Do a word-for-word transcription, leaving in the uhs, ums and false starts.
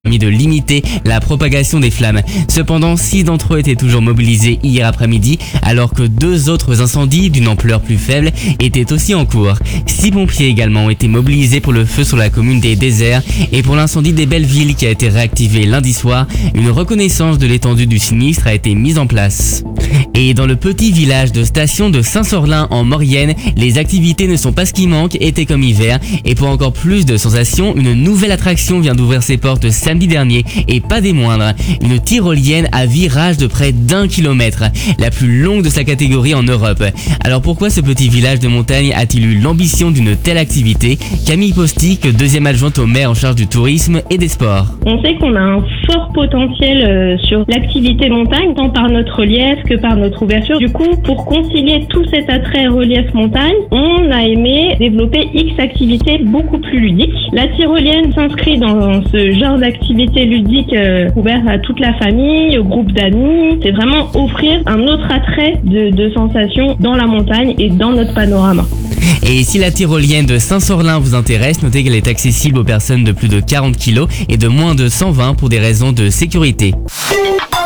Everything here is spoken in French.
de limiter la propagation des flammes. Cependant, six d'entre eux étaient toujours mobilisés hier après-midi, alors que deux autres incendies d'une ampleur plus faible étaient aussi en cours. Six pompiers également ont été mobilisés pour le feu sur la commune des Déserts et pour l'incendie des Bellevilles qui a été réactivé lundi soir. Une reconnaissance de l'étendue du sinistre a été mise en place. Et dans le petit village de Station de Saint-Sorlin en Maurienne, les activités ne sont pas ce qui manque, été comme hiver. Et pour encore plus de sensations, une nouvelle attraction vient d'ouvrir ses portes samedi dernier, et pas des moindres. Une tyrolienne à virage de près d'un kilomètre, la plus longue de sa catégorie en Europe. Alors pourquoi ce petit village de montagne a-t-il eu l'ambition d'une telle activité? Camille Postic, deuxième adjointe au maire en charge du tourisme et des sports. On sait qu'on a un fort potentiel euh, sur l'activité montagne, tant par notre relief que par notre ouverture. Du coup, pour concilier tout cet attrait relief montagne, on a aimé développer X activités beaucoup plus ludiques. La tyrolienne s'inscrit dans ce genre d'activité ludique euh, ouvert à toute la famille, au groupe d'amis. C'est vraiment offrir un autre attrait de, de sensations dans la montagne et dans notre panorama. Et si la tyrolienne de Saint-Sorlin vous intéresse, notez qu'elle est accessible aux personnes de plus de quarante kilos et de moins de cent vingt pour des raisons de sécurité.